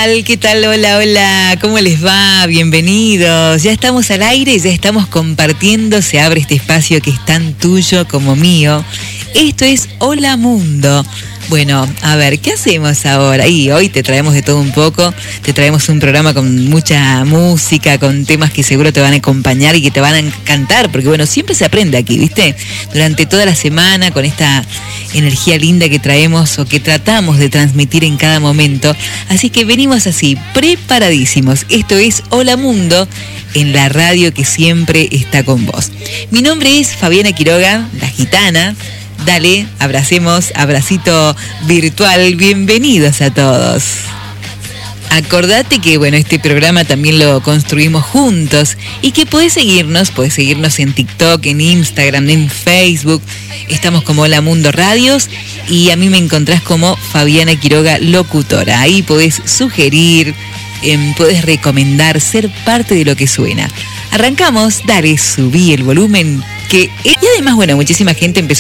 tal? ¿Qué tal? Hola, hola, ¿cómo les va? Bienvenidos. Ya estamos al aire, ya estamos compartiendo, se abre este espacio que es tan tuyo como mío. Esto es Hola Mundo. Bueno, a ver, ¿qué hacemos ahora? Y hoy te traemos de todo un poco, te traemos un programa con mucha música, con temas que seguro te van a acompañar y que te van a encantar, porque bueno, siempre se aprende aquí, ¿viste? Durante toda la semana, con esta energía linda que traemos o que tratamos de transmitir en cada momento. Así que venimos así, preparadísimos. Esto es Hola Mundo, en la radio que siempre está con vos. Mi nombre es Fabiana Quiroga, la gitana. Dale, abracemos, abracito virtual, bienvenidos a todos. Acordate que bueno, este programa también lo construimos juntos y que podés seguirnos en TikTok, en Instagram, en Facebook. Estamos como Hola Mundo Radios y a mí me encontrás como Fabiana Quiroga Locutora. Ahí podés sugerir, podés recomendar, ser parte de lo que suena. Arrancamos, dale, subí el volumen. Y además, bueno, muchísima gente empezó